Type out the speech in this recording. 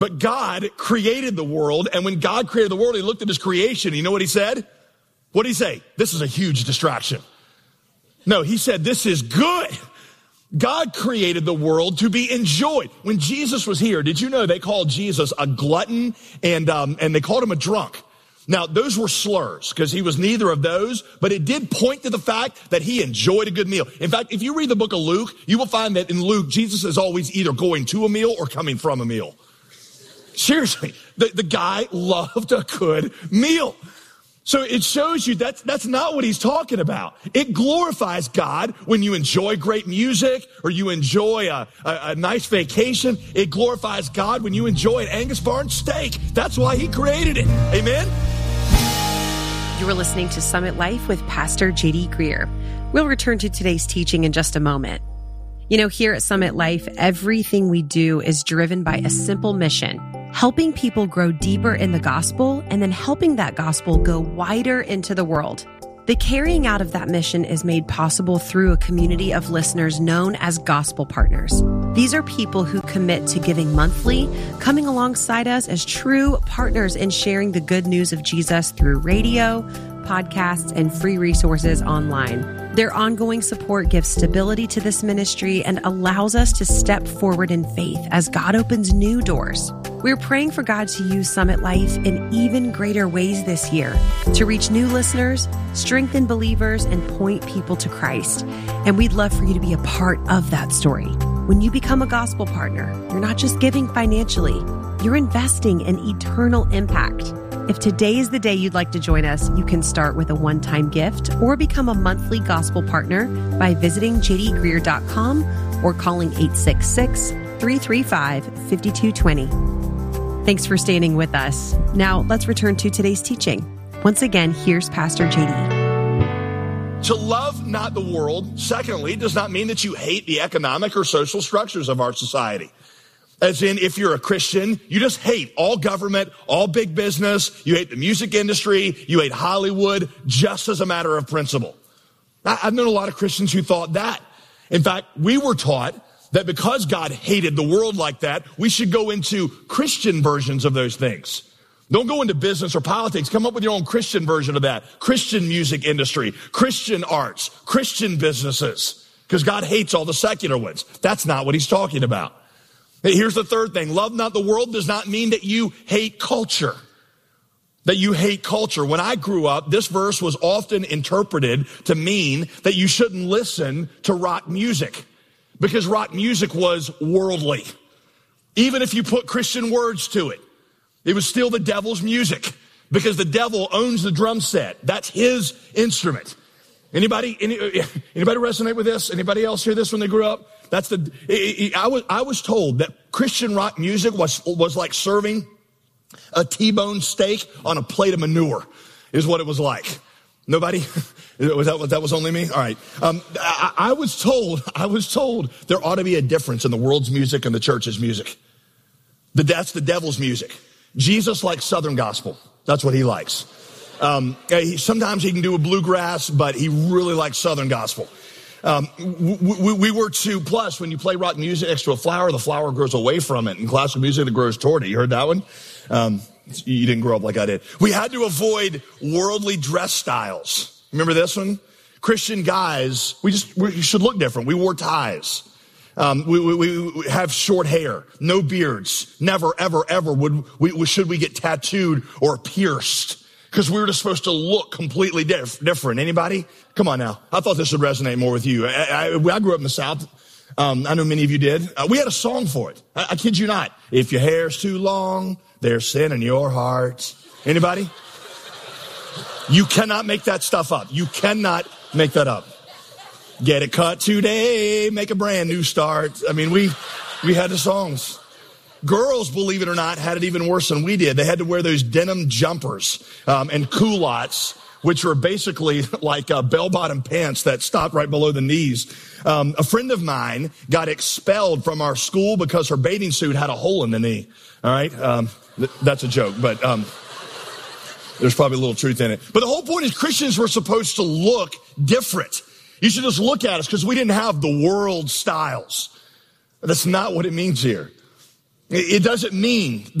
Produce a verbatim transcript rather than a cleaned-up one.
But God created the world, and when God created the world, he looked at his creation. You know what he said? What did he say? This is a huge distraction. No, he said, this is good. God created the world to be enjoyed. When Jesus was here, did you know they called Jesus a glutton and um, and they called him a drunk? Now, those were slurs because he was neither of those, but it did point to the fact that he enjoyed a good meal. In fact, if you read the book of Luke, you will find that in Luke, Jesus is always either going to a meal or coming from a meal. Seriously, the, the guy loved a good meal. So it shows you that's, that's not what he's talking about. It glorifies God when you enjoy great music or you enjoy a, a, a nice vacation. It glorifies God when you enjoy an Angus Barn steak. That's why he created it. Amen? You are listening to Summit Life with Pastor J D Greer. We'll return to today's teaching in just a moment. You know, here at Summit Life, everything we do is driven by a simple mission: helping people grow deeper in the gospel and then helping that gospel go wider into the world. The carrying out of that mission is made possible through a community of listeners known as gospel partners. These are people who commit to giving monthly, coming alongside us as true partners in sharing the good news of Jesus through radio, podcasts, and free resources online. Their ongoing support gives stability to this ministry and allows us to step forward in faith as God opens new doors. We're praying for God to use Summit Life in even greater ways this year to reach new listeners, strengthen believers, and point people to Christ. And we'd love for you to be a part of that story. When you become a gospel partner, you're not just giving financially, you're investing in eternal impact. If today is the day you'd like to join us, you can start with a one-time gift or become a monthly gospel partner by visiting j d greer dot com or calling eight six six, three three five, five two two zero. Thanks for standing with us. Now let's return to today's teaching. Once again, here's Pastor J D. To love not the world, secondly, does not mean that you hate the economic or social structures of our society. As in, if you're a Christian, you just hate all government, all big business. You hate the music industry. You hate Hollywood, just as a matter of principle. I've known a lot of Christians who thought that. In fact, we were taught that because God hated the world like that, we should go into Christian versions of those things. Don't go into business or politics. Come up with your own Christian version of that. Christian music industry, Christian arts, Christian businesses, because God hates all the secular ones. That's not what he's talking about. Here's the third thing. Love not the world does not mean that you hate culture. That you hate culture. When I grew up, this verse was often interpreted to mean that you shouldn't listen to rock music because rock music was worldly. Even if you put Christian words to it, it was still the devil's music because the devil owns the drum set. That's his instrument. Anybody, any, anybody resonate with this? Anybody else hear this when they grew up? That's the, it, it, I was, I was told that Christian rock music was, was like serving a T-bone steak on a plate of manure is what it was like. Nobody? Was that, that was only me? All right. Um, I, I was told, I was told there ought to be a difference in the world's music and the church's music. The, that's the devil's music. Jesus likes Southern gospel. That's what he likes. Um, he, sometimes he can do a bluegrass, but he really likes Southern gospel. Um, we, we were to, plus when you play rock music next to a flower, the flower grows away from it. In classical music, it grows toward it. You heard that one? Um, you didn't grow up like I did. We had to avoid worldly dress styles. Remember this one? Christian guys, we just, we should look different. We wore ties. Um, we, we, we have short hair, no beards. Never, ever, ever would we, should we get tattooed or pierced because we were just supposed to look completely diff- different. Anybody? Come on now. I thought this would resonate more with you. I, I, I grew up in the South. Um, I know many of you did. Uh, we had a song for it. I, I kid you not. If your hair's too long, there's sin in your heart. Anybody? You cannot make that stuff up. You cannot make that up. Get it cut today, make a brand new start. I mean, we we had the songs. Girls, believe it or not, had it even worse than we did. They had to wear those denim jumpers um, and culottes, which were basically like uh, bell-bottom pants that stopped right below the knees. Um, a friend of mine got expelled from our school because her bathing suit had a hole in the knee. All right? Um, th- that's a joke, but um, there's probably a little truth in it. But the whole point is Christians were supposed to look different. You should just look at us because we didn't have the world styles. That's not what it means here. It doesn't mean